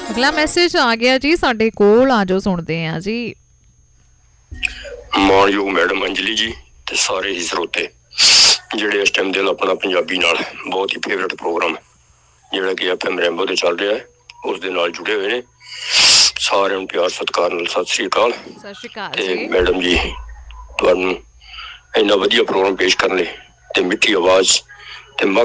ਅਗਲਾ ਮੈਸੇਜ ਆ ਗਿਆ ਜੀ ਸਾਡੇ ਕੋਲ, ਆਜੋ ਸੁਣਦੇ ਆ ਜੀ। ਮਾਣਯੋਗ ਮੈਡਮ ਅੰਜਲੀ ਜੀ ਤੇ ਸਾਰੇ ਹੀ ਸਰੋਤੇ ਜਿਹੜੇ ਇਸ ਟਾਈਮ ਦਿਲ ਆਪਣਾ ਪੰਜਾਬੀ ਨਾਲ ਬਹੁਤ ਹੀ ਫੇਵਰਟ ਪ੍ਰੋਗਰਾਮ ਜਿਹੜਾ ਕਿ FM ਰੈਂਬੋ ਤੇ ਚੱਲ ਰਿਹਾ ਹੈ ਉਸ ਦੇ ਨਾਲ ਜੁੜੇ ਹੋਏ ਨੇ, ਸਾਰਿਆਂ ਨੂੰ ਪਿਆਰ ਸਤਿਕਾਰ ਨਾਲ ਸਤਿ ਸ੍ਰੀ ਅਕਾਲ। ਸਤਿ ਸ਼੍ਰੀ ਅਕਾਲ ਤੇ ਮੈਡਮ ਜੀ ਤੁਹਾਨੂੰ ਇੰਨਾ ਵਧੀਆ ਪ੍ਰੋਗਰਾਮ ਪੇਸ਼ ਕਰਨ ਲਈ ਤੇ ਮਿੱਠੀ ਆਵਾਜ਼ ਤੇ